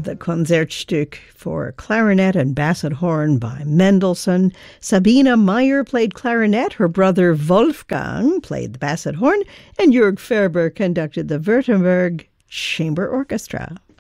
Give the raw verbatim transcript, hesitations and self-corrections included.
the Concertstück for clarinet and basset horn by Mendelssohn. Sabine Meyer played clarinet, her brother Wolfgang played the basset horn, and Jörg Ferber conducted the Württemberg Chamber Orchestra.